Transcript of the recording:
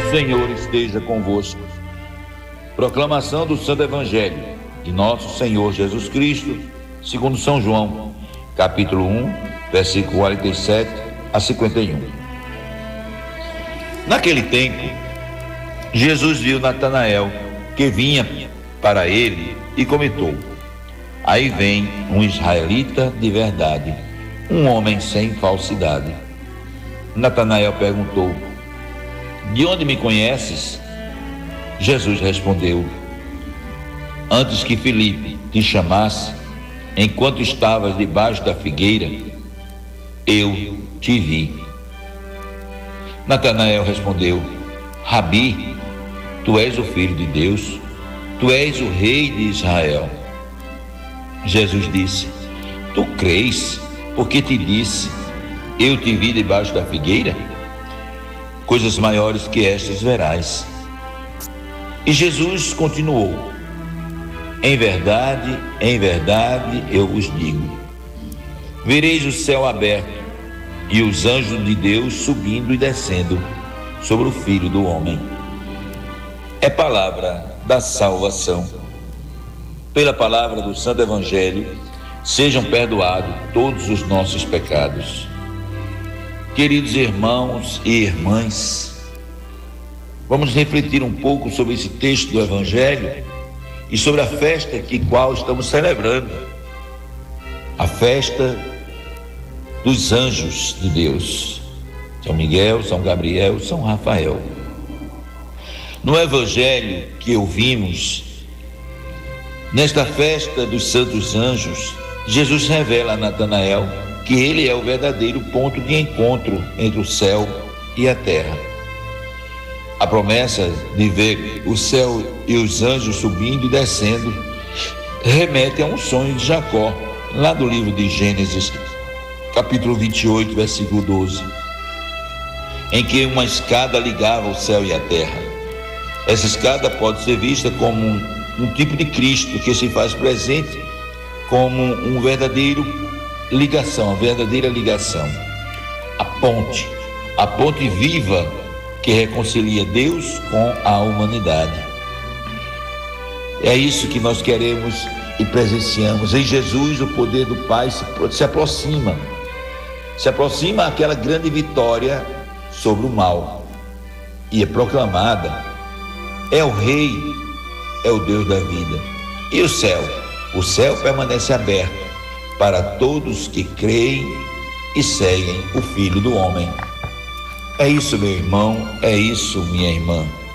O Senhor esteja convosco. Proclamação do Santo Evangelho de nosso Senhor Jesus Cristo, segundo São João, capítulo 1, versículo 47 a 51. Naquele tempo, Jesus viu Natanael, que vinha para ele, e comentou: aí vem um israelita de verdade, um homem sem falsidade. Natanael perguntou: de onde me conheces? Jesus respondeu: antes que Filipe te chamasse, enquanto estavas debaixo da figueira, eu te vi. Natanael respondeu: Rabi, tu és o Filho de Deus, tu és o Rei de Israel. Jesus disse: tu crês, porque te disse, eu te vi debaixo da figueira? Coisas maiores que estas verás. E Jesus continuou: em verdade, eu vos digo, vereis o céu aberto e os anjos de Deus subindo e descendo sobre o Filho do Homem. É palavra da salvação. Pela palavra do Santo Evangelho, sejam perdoados todos os nossos pecados. Queridos irmãos e irmãs, vamos refletir um pouco sobre esse texto do Evangelho e sobre a festa qual estamos celebrando, a festa dos anjos de Deus, São Miguel, São Gabriel, São Rafael. No Evangelho que ouvimos, nesta festa dos santos anjos, Jesus revela a Natanael que ele é o verdadeiro ponto de encontro entre o céu e a terra. A promessa de ver o céu e os anjos subindo e descendo remete a um sonho de Jacó, lá do livro de Gênesis, capítulo 28, versículo 12, em que uma escada ligava o céu e a terra. Essa escada pode ser vista como um tipo de Cristo que se faz presente como uma verdadeira ligação, a ponte viva que reconcilia Deus com a humanidade. É isso que nós queremos e presenciamos. Em Jesus, o poder do Pai se aproxima àquela grande vitória sobre o mal, e é proclamada: é o Rei, é o Deus da vida. E o céu permanece aberto para todos que creem e seguem o Filho do Homem. É isso, meu irmão, é isso, minha irmã.